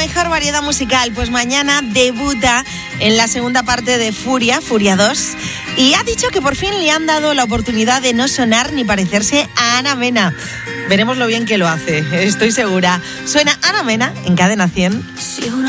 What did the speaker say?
mejor variedad musical. Pues mañana debuta en la segunda parte de Furia 2, y ha dicho que por fin le han dado la oportunidad de no sonar ni parecerse a Ana Mena. Veremos lo bien que lo hace, estoy segura. Suena Ana Mena en Cadena 100.